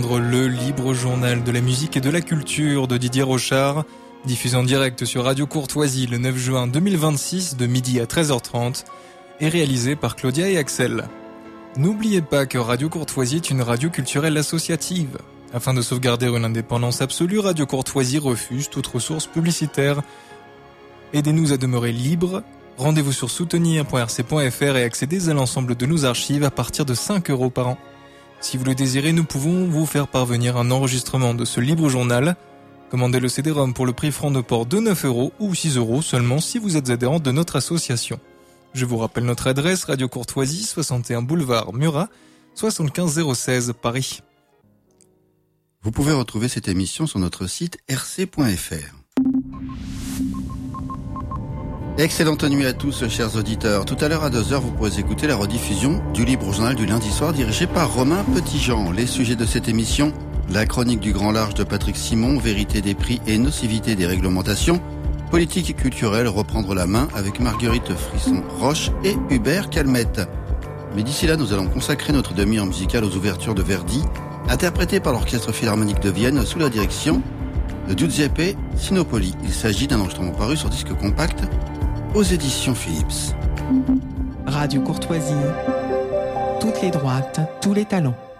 Le libre journal de la musique et de la culture de Didier Rochard, diffusé en direct sur Radio Courtoisie le 9 juin 2026 de midi à 13h30 et réalisé par Claudia et Axel. N'oubliez pas que Radio Courtoisie est une radio culturelle associative. Afin de sauvegarder une indépendance absolue, Radio Courtoisie refuse toute ressource publicitaire. Aidez-nous à demeurer libres. Rendez-vous sur soutenir.rc.fr et accédez à l'ensemble de nos archives à partir de 5 € par an. Si vous le désirez, nous pouvons vous faire parvenir un enregistrement de ce libre journal. Commandez le CD-ROM pour le prix franc de port de 9 € ou 6 € seulement si vous êtes adhérent de notre association. Je vous rappelle notre adresse, Radio Courtoisie, 61 boulevard Murat, 75 016 Paris. Vous pouvez retrouver cette émission sur notre site rc.fr. Excellente nuit à tous, chers auditeurs. Tout à l'heure à 2h, vous pourrez écouter la rediffusion du Libre Journal du lundi soir dirigé par Romain Petitjean. Les sujets de cette émission, la chronique du Grand Large de Patrick Simon, vérité des prix et nocivité des réglementations, politique et culturelle, reprendre la main avec Marguerite Frisson-Roche et Hubert Calmette. Mais d'ici là, nous allons consacrer notre demi-heure musicale aux ouvertures de Verdi, interprétées par l'Orchestre Philharmonique de Vienne sous la direction de Giuseppe Sinopoli. Il s'agit d'un enregistrement paru sur disque compact aux éditions Philips. Radio Courtoisie, toutes les droites, tous les talents.